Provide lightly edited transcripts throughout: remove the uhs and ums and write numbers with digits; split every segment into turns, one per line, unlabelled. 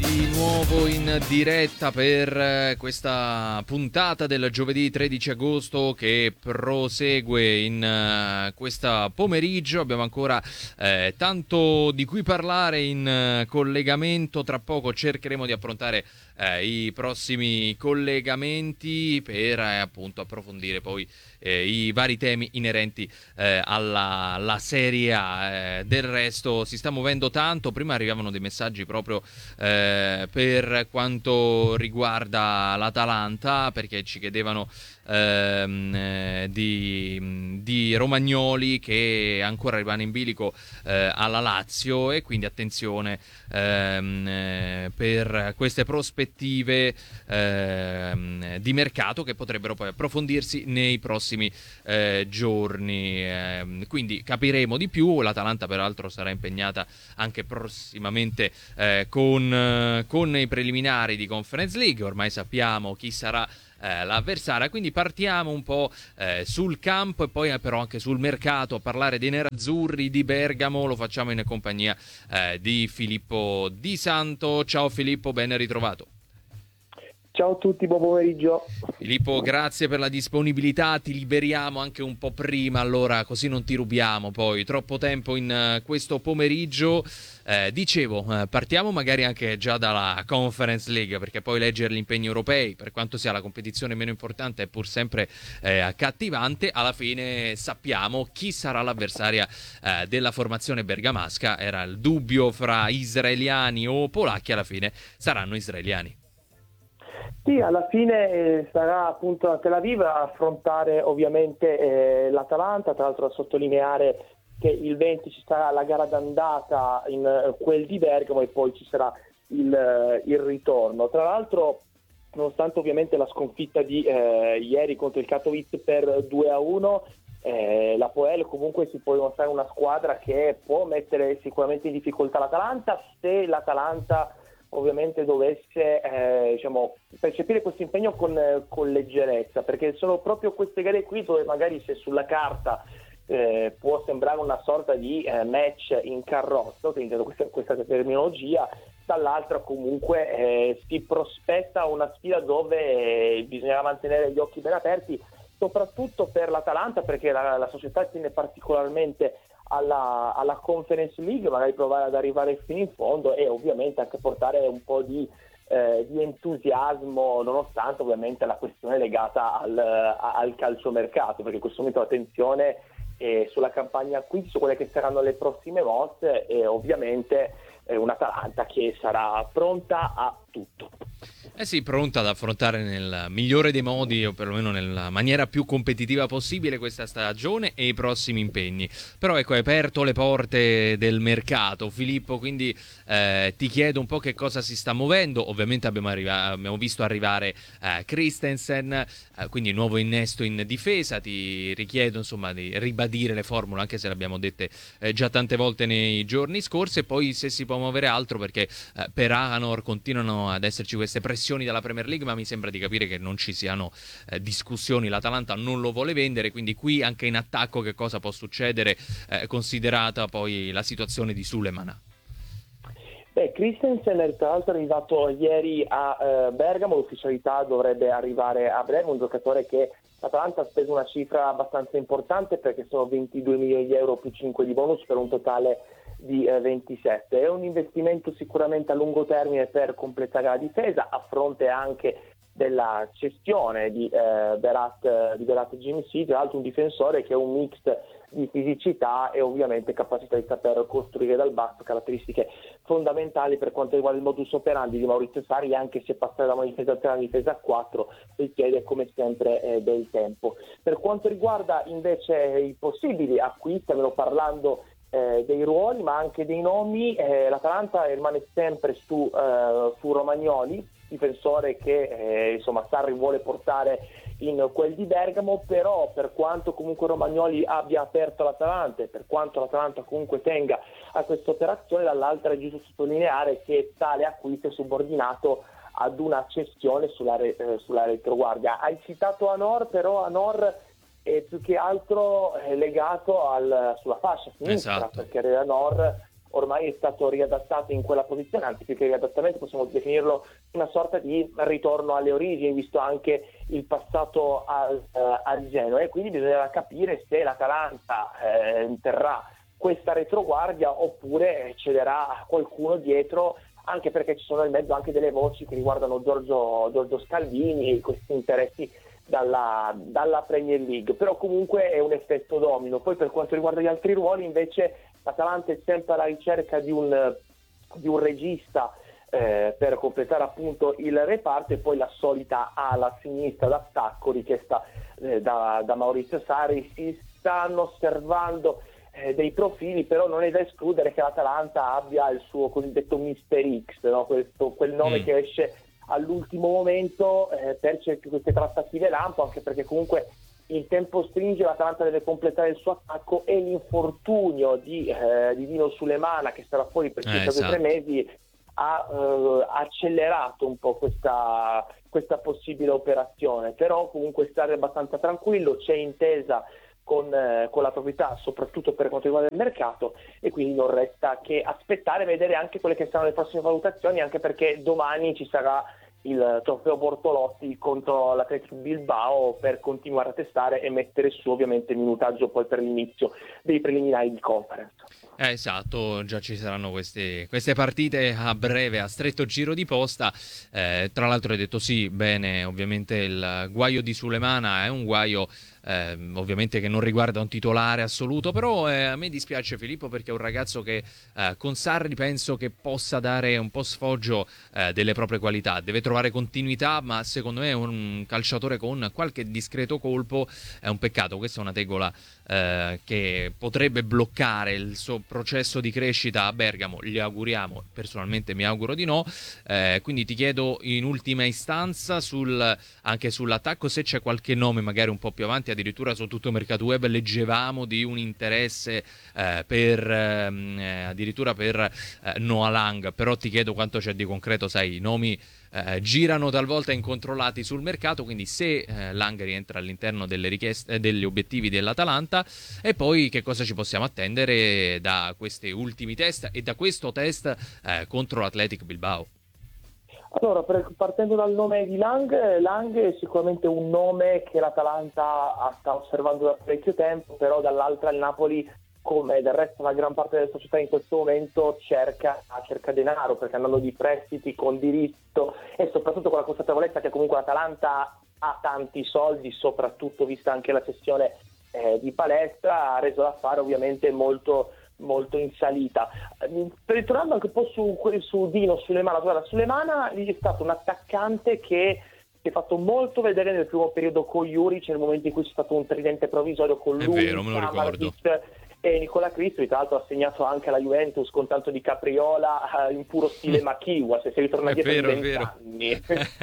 di nuovo in diretta per questa puntata del giovedì 13 agosto che prosegue in questo pomeriggio. Abbiamo ancora tanto di cui parlare in collegamento. Tra poco cercheremo di affrontare i prossimi collegamenti per appunto approfondire poi i vari temi inerenti alla Serie A. Del resto si sta muovendo tanto. Prima arrivavano dei messaggi proprio per quanto riguarda l'Atalanta, perché ci chiedevano di Romagnoli, che ancora rimane in bilico alla Lazio, e quindi attenzione per queste prospettive di mercato che potrebbero poi approfondirsi nei prossimi giorni. Quindi capiremo di più. L'Atalanta peraltro sarà impegnata anche prossimamente con i preliminari di Conference League. Ormai sappiamo chi sarà l'avversaria, quindi partiamo un po' sul campo e poi però anche sul mercato a parlare dei nerazzurri di Bergamo. Lo facciamo in compagnia di Filippo Di Santo. Ciao Filippo, ben ritrovato.
Ciao a tutti, buon pomeriggio.
Filippo, grazie per la disponibilità. Ti liberiamo anche un po' prima, allora, così non ti rubiamo poi troppo tempo in questo pomeriggio. Dicevo, partiamo magari anche già dalla Conference League, perché poi leggere gli impegni europei, per quanto sia la competizione meno importante, è pur sempre accattivante. Alla fine sappiamo chi sarà l'avversaria della formazione bergamasca. Era il dubbio fra israeliani o polacchi, alla fine saranno israeliani.
Sì, alla fine sarà appunto a Tel Aviv a affrontare ovviamente l'Atalanta. Tra l'altro, da sottolineare che il 20 ci sarà la gara d'andata in quel di Bergamo e poi ci sarà il ritorno. Tra l'altro, nonostante ovviamente la sconfitta di ieri contro il Katowice per 2-1, la Poel comunque si può dimostrare una squadra che può mettere sicuramente in difficoltà l'Atalanta, se l'Atalanta ovviamente dovesse percepire questo impegno con leggerezza, perché sono proprio queste gare qui dove magari, se sulla carta può sembrare una sorta di match in carrozza, utilizzando questa terminologia, dall'altra comunque si prospetta una sfida dove bisognerà mantenere gli occhi ben aperti, soprattutto per l'Atalanta, perché la società tiene particolarmente alla Conference League, magari provare ad arrivare fino in fondo e ovviamente anche portare un po' di entusiasmo, nonostante ovviamente la questione legata al calciomercato, perché in questo momento l'attenzione è sulla campagna acquisti, su quelle che saranno le prossime mosse, e ovviamente un'Atalanta che sarà pronta a tutto.
Sì, pronta ad affrontare nel migliore dei modi, o perlomeno nella maniera più competitiva possibile, questa stagione e i prossimi impegni. Però ecco, hai aperto le porte del mercato, Filippo, quindi ti chiedo un po' che cosa si sta muovendo. Ovviamente abbiamo visto arrivare Christensen, quindi nuovo innesto in difesa. Ti richiedo insomma di ribadire le formule, anche se le abbiamo dette già tante volte nei giorni scorsi, e poi se si può muovere altro, perché per Aganor continuano ad esserci queste pressioni dalla Premier League, ma mi sembra di capire che non ci siano discussioni. L'Atalanta non lo vuole vendere, quindi qui anche in attacco che cosa può succedere, considerata poi la situazione di Sulemana?
Christensen è tra l'altro arrivato ieri a Bergamo, l'ufficialità dovrebbe arrivare a breve, un giocatore che l'Atalanta ha speso una cifra abbastanza importante, perché sono 22 milioni di euro più 5 di bonus per un totale di 27. È un investimento sicuramente a lungo termine per completare la difesa, a fronte anche della cessione di Berat Djimsi, tra l'altro un difensore che è un mix di fisicità e ovviamente capacità di saper costruire dal basso, caratteristiche fondamentali per quanto riguarda il modus operandi di Maurizio Sarri, anche se passare da una difesa a 3 a una difesa a 4 richiede come sempre del tempo. Per quanto riguarda invece i possibili acquisti, almeno parlando dei ruoli ma anche dei nomi, l'Atalanta rimane sempre su Romagnoli, difensore che insomma Sarri vuole portare in quel di Bergamo. Però per quanto comunque Romagnoli abbia aperto l'Atalanta e per quanto l'Atalanta comunque tenga a questa operazione, dall'altra è giusto sottolineare che tale acquisto è subordinato ad una cessione sulla retroguardia. Hai citato Anor, però Anor è più che altro legato sulla fascia sinistra,
esatto,
perché Anor ormai è stato riadattato in quella posizione, anzi più che riadattamento possiamo definirlo una sorta di ritorno alle origini, visto anche il passato al Genoa, e quindi bisognerà capire se l'Atalanta terrà questa retroguardia oppure cederà qualcuno dietro, anche perché ci sono in mezzo anche delle voci che riguardano Giorgio Scalvini e questi interessi dalla Premier League. Però comunque è un effetto domino. Poi per quanto riguarda gli altri ruoli invece l'Atalanta è sempre alla ricerca di un regista per completare appunto il reparto, e poi la solita ala sinistra d'attacco richiesta da Maurizio Sarri. Si stanno osservando dei profili, però non è da escludere che l'Atalanta abbia il suo cosiddetto Mister X, no? Quel nome che esce all'ultimo momento per queste trattative lampo, anche perché comunque il tempo stringe, l'Atalanta deve completare il suo attacco, e l'infortunio di Dino Sulemana, che sarà fuori per circa 2 o 3 mesi, ha accelerato un po' questa possibile operazione. Però comunque stare abbastanza tranquillo, c'è intesa con la proprietà, soprattutto per quanto riguarda il mercato, e quindi non resta che aspettare e vedere anche quelle che saranno le prossime valutazioni, anche perché domani ci sarà il trofeo Bortolotti contro l'Atletico Bilbao per continuare a testare e mettere su ovviamente il minutaggio poi per l'inizio dei preliminari di conference.
Esatto, già ci saranno queste partite a breve, a stretto giro di posta. Tra l'altro hai detto sì, bene, ovviamente il guaio di Sulemana è un guaio ovviamente che non riguarda un titolare assoluto, però a me dispiace Filippo, perché è un ragazzo che con Sarri penso che possa dare un po' sfoggio delle proprie qualità, deve trovare continuità, ma secondo me è un calciatore con qualche discreto colpo. È un peccato, questa è una tegola che potrebbe bloccare il suo processo di crescita a Bergamo. Gli auguriamo, personalmente mi auguro di no, quindi ti chiedo in ultima istanza anche sull'attacco se c'è qualche nome magari un po' più avanti. Addirittura su tutto Mercato Web leggevamo di un interesse addirittura per Noah Lang, però ti chiedo quanto c'è di concreto. Sai, i nomi girano talvolta incontrollati sul mercato, quindi se Lang rientra all'interno delle richieste, degli obiettivi dell'Atalanta, e poi che cosa ci possiamo attendere da questi ultimi test e da questo test contro l'Athletic Bilbao.
Allora, partendo dal nome di Lang è sicuramente un nome che l'Atalanta sta osservando da parecchio tempo, però dall'altra il Napoli, come del resto la gran parte delle società in questo momento, cerca denaro, perché andando di prestiti con diritto e soprattutto con la consapevolezza che comunque l'Atalanta ha tanti soldi, soprattutto vista anche la cessione di Palestra, ha reso l'affare ovviamente molto in salita. Ritornando anche un po' su Dino Sulemana, guarda, Sulemana è stato un attaccante che si è fatto molto vedere nel primo periodo con Juric, nel momento in cui c'è stato un tridente provvisorio con lui,
vero, me lo ricordo,
e Nicola Cristoi. Tra l'altro ha segnato anche alla Juventus con tanto di capriola in puro stile Machiwa, se si ritorna dietro in 20 anni.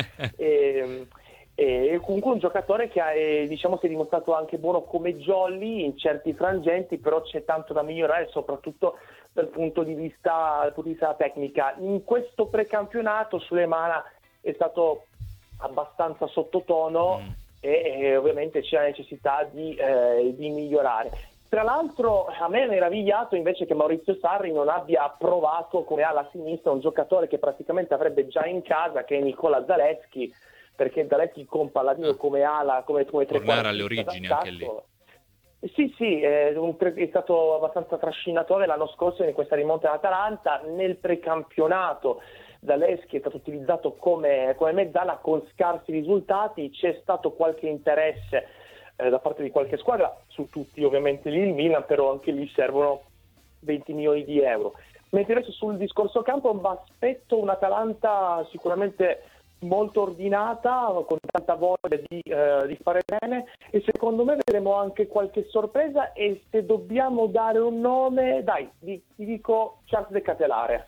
E comunque un giocatore che si è dimostrato anche buono come jolly in certi frangenti, però c'è tanto da migliorare, soprattutto dal punto di vista della tecnica. In questo precampionato Sulemana è stato abbastanza sottotono e ovviamente c'è la necessità di migliorare. Tra l'altro a me è meravigliato invece che Maurizio Sarri non abbia provato come ala sinistra un giocatore che praticamente avrebbe già in casa, che è Nicola Zalewski, perché Zalewski con Palladino come ala, come tre quarti,
tornare alle origini anche lì.
Sì, è stato abbastanza trascinatore l'anno scorso in questa rimonta all'Atalanta. Nel precampionato Zalewski è stato utilizzato come mezzala con scarsi risultati, c'è stato qualche interesse da parte di qualche squadra, su tutti ovviamente lì il Milan, però anche lì servono 20 milioni di euro. Mentre invece sul discorso campo mi aspetto un'Atalanta sicuramente molto ordinata, con tanta voglia di fare bene, e secondo me vedremo anche qualche sorpresa. E se dobbiamo dare un nome, ti dico Charles De Ketelare.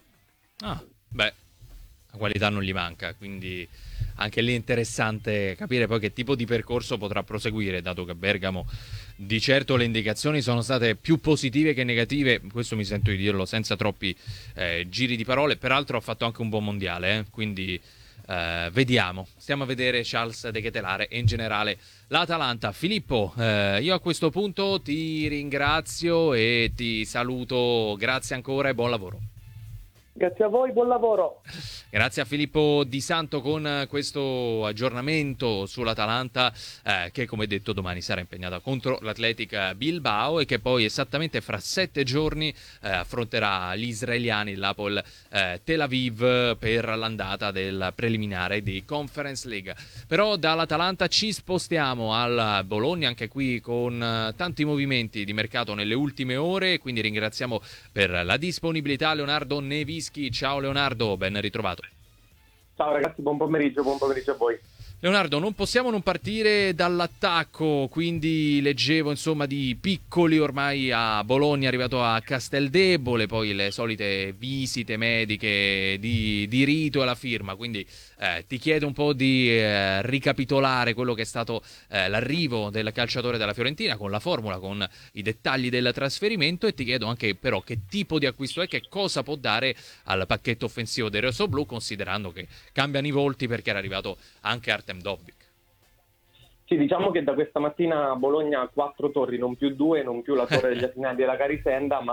La qualità non gli manca, quindi anche lì è interessante capire poi che tipo di percorso potrà proseguire, dato che Bergamo di certo le indicazioni sono state più positive che negative, questo mi sento di dirlo senza troppi giri di parole. Peraltro ha fatto anche un buon mondiale, quindi vediamo, stiamo a vedere Charles De Ketelare e in generale l'Atalanta. Filippo, io a questo punto ti ringrazio e ti saluto, grazie ancora e buon lavoro.
Grazie a voi, buon lavoro.
Grazie a Filippo Di Santo con questo aggiornamento sull'Atalanta che, come detto, domani sarà impegnata contro l'Athletic Bilbao e che poi esattamente fra 7 giorni affronterà gli israeliani, l'Apol Tel Aviv, per l'andata del preliminare di Conference League. Però dall'Atalanta ci spostiamo al Bologna, anche qui con tanti movimenti di mercato nelle ultime ore, quindi ringraziamo per la disponibilità Leonardo Nevischi. Ciao Leonardo, ben ritrovato.
Ciao ragazzi, buon pomeriggio a voi.
Leonardo, non possiamo non partire dall'attacco, quindi leggevo insomma di Piccoli ormai a Bologna, arrivato a Casteldebole, poi le solite visite mediche di rito e la firma, quindi ti chiedo un po' di ricapitolare quello che è stato l'arrivo del calciatore della Fiorentina con la formula, con i dettagli del trasferimento, e ti chiedo anche però che tipo di acquisto è, che cosa può dare al pacchetto offensivo dei rossoblu, considerando che cambiano i volti perché era arrivato anche Artem Dobbik.
Sì, diciamo che da questa mattina a Bologna 4 torri, non più 2, non più la torre degli Asinelli e la Carisenda, ma